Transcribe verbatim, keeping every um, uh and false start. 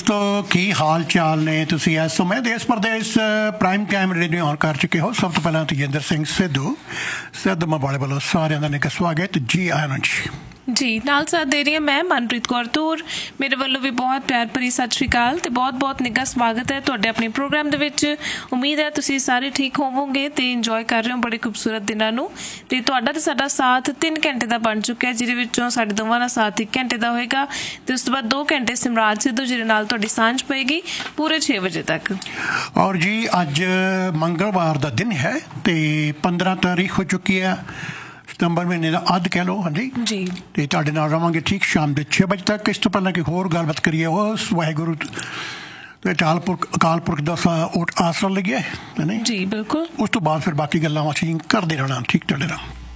ਦੋਸਤੋ ਕੀ ਹਾਲ ਚਾਲ ਨੇ ਤੁਸੀਂ ਇਸ ਸਮੇਂ ਦੇਸ਼ Pradesh prime time radio on ਕਰ ਚੁੱਕੇ ਹੋ। ਸਭ ਤੋਂ ਪਹਿਲਾਂ ਤੇਜਿੰਦਰ ਸਿੰਘ ਸਿੱਧੂ ਸਿੱਧ ਮਵਾਲੇ ਵੱਲੋਂ ਸਾਰਿਆਂ ਦਾ ਨਿੱਘਾ ਸਵਾਗਤ ਜੀ ਆਇਆਂ ਨੂੰ ਜੀ। ਜੀ ਨਾਲ ਸਾਥ ਦੇ ਰਹੀ ਹਾਂ ਮੈਂ ਮਨਪ੍ਰੀਤ ਕੌਰ ਤੂਰ। ਮੇਰੇ ਵੱਲੋਂ ਵੀ ਬਹੁਤ ਪਿਆਰ ਭਰੀ ਸਤਿ ਸ਼੍ਰੀ ਅਕਾਲ ਤੇ ਬਹੁਤ ਬਹੁਤ ਨਿੱਘਾ ਸਵਾਗਤ ਹੈ ਤੁਹਾਡੇ ਆਪਣੇ ਪ੍ਰੋਗਰਾਮ ਦੇ ਵਿੱਚ। ਉਮੀਦ ਹੈ ਤੁਸੀਂ ਸਾਰੇ ਠੀਕ ਹੋਵੋਗੇ ਤੇ ਇੰਜੋਏ ਕਰ ਰਹੇ ਹੋ ਬੜੇ ਖੂਬਸੂਰਤ ਦਿਨਾਂ ਨੂੰ। ਤੇ ਤੁਹਾਡਾ ਤੇ ਸਾਡਾ ਸਾਥ ਤਿੰਨ ਘੰਟੇ ਦਾ ਬਣ ਚੁੱਕਿਆ, ਜਿਹਦੇ ਵਿੱਚੋਂ ਸਾਡੇ ਦੋਵਾਂ ਦਾ ਸਾਥ ਇੱਕ ਘੰਟੇ ਦਾ ਹੋਏਗਾ ਤੇ ਉਸ ਤੋਂ ਬਾਅਦ ਦੋ ਘੰਟੇ ਸਿਮਰਾਜ ਸਿੱਧੂ ਜਿਹਦੇ ਨਾਲ ਤੁਹਾਡੀ ਸਾਂਝ ਪਏਗੀ ਪੂਰੇ ਛੇ ਵਜੇ ਤੱਕ। ਔਰ ਜੀ ਅੱਜ ਮੰਗਲਵਾਰ ਦਾ ਦਿਨ ਹੈ ਤੇ ਪੰਦਰਾਂ ਤਾਰੀਖ ਹੋ ਚੁੱਕੀ ਹੈ ਸਤੰਬਰ ਮਹੀਨੇ ਦਾ ਅੱਧ ਕਹਿ ਲਓ। ਹਾਂਜੀ ਜੀ ਤੇ ਤੁਹਾਡੇ ਨਾਲ ਰਵਾਂਗੇ ਠੀਕ ਸ਼ਾਮ ਦੇ ਛੇ ਵਜੇ ਤੱਕ। ਇਸ ਤੋਂ ਪਹਿਲਾਂ ਕਿ ਹੋਰ ਗੱਲਬਾਤ ਕਰੀਏ ਉਸ ਵਾਹਿਗੁਰੂ ਤੇ ਅਕਾਲ ਪੁਰਖ ਅਕਾਲ ਪੁਰਖ ਦਾ ਆਸਰਾ ਲੱਗਿਆ ਹੈ ਨਹੀਂ ਜੀ ਬਿਲਕੁਲ। ਉਸ ਤੋਂ ਬਾਅਦ ਫਿਰ ਬਾਕੀ ਗੱਲਾਂ ਅਸੀਂ ਕਰਦੇ ਰਹਿਣਾ ਠੀਕ ਤੁਹਾਡੇ ਨਾਲ।